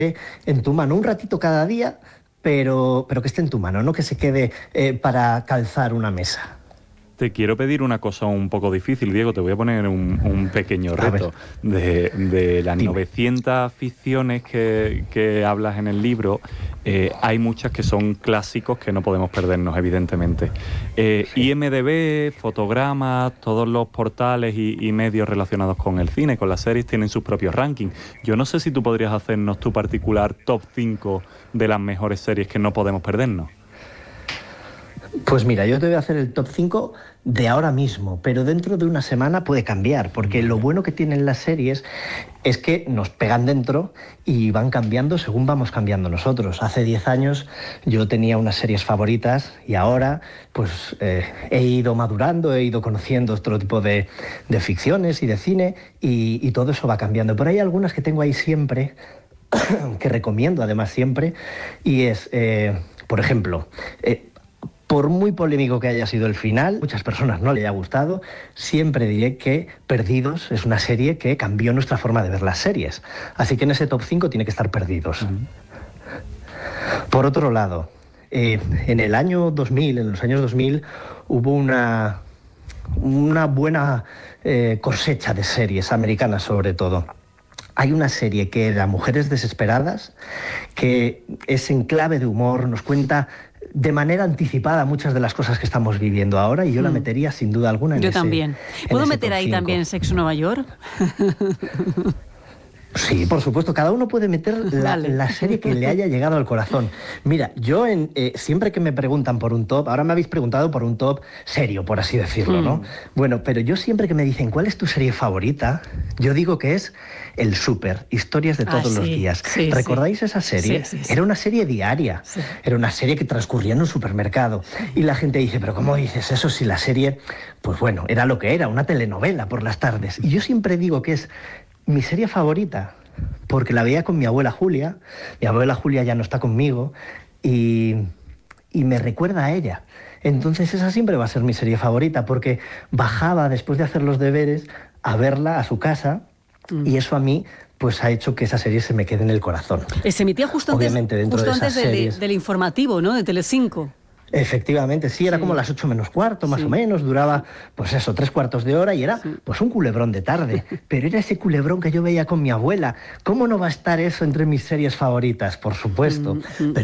en tu mano un ratito cada día, pero que esté en tu mano, no que se quede para calzar una mesa. Te quiero pedir una cosa un poco difícil, Diego, te voy a poner un pequeño reto. De las 900 ficciones que hablas en el libro, hay muchas que son clásicos que no podemos perdernos, evidentemente. IMDb, Fotogramas, todos los portales y medios relacionados con el cine, con las series, tienen sus propios rankings. Yo no sé si tú podrías hacernos tu particular top 5 de las mejores series que no podemos perdernos. Pues mira, yo te voy a hacer el top 5 de ahora mismo, pero dentro de una semana puede cambiar, porque lo bueno que tienen las series es que nos pegan dentro y van cambiando según vamos cambiando nosotros. Hace 10 años yo tenía unas series favoritas y ahora pues he ido madurando, he ido conociendo otro tipo de ficciones y de cine y todo eso va cambiando. Pero hay algunas que tengo ahí siempre, que recomiendo además siempre, y es, por ejemplo... por muy polémico que haya sido el final, muchas personas no le haya gustado, siempre diré que Perdidos es una serie que cambió nuestra forma de ver las series. Así que en ese top 5 tiene que estar Perdidos. Por otro lado, en el año 2000, en los años 2000, hubo una buena cosecha de series americanas sobre todo. Hay una serie que era Mujeres Desesperadas, que es en clave de humor, nos cuenta de manera anticipada muchas de las cosas que estamos viviendo ahora, y yo la metería sin duda alguna en yo ese. También. ¿Puedo meter ahí 5? También Sexo Nueva York? Sí, por supuesto, cada uno puede meter la serie que le haya llegado al corazón. Mira, yo siempre que me preguntan por un top, ahora me habéis preguntado por un top serio, por así decirlo, ¿no? Bueno, pero yo siempre que me dicen ¿cuál es tu serie favorita? Yo digo que es El Súper, Historias de todos los días. Sí, ¿Recordáis esa serie? Sí. Era una serie diaria, era una serie que transcurría en un supermercado. Y la gente dice, ¿pero cómo dices eso si la serie, pues bueno, era lo que era, una telenovela por las tardes? Y yo siempre digo que es mi serie favorita, porque la veía con mi abuela Julia. Mi abuela Julia ya no está conmigo y me recuerda a ella. Entonces esa siempre va a ser mi serie favorita, porque bajaba después de hacer los deberes a verla a su casa y eso a mí pues ha hecho que esa serie se me quede en el corazón. Se emitía justo antes del informativo, ¿no? De Telecinco. Efectivamente, sí, era como las 8 menos cuarto, más o menos, duraba, pues eso, 3/4 de hora y era, pues un culebrón de tarde. Pero era ese culebrón que yo veía con mi abuela. ¿Cómo no va a estar eso entre mis series favoritas? Por supuesto. Pero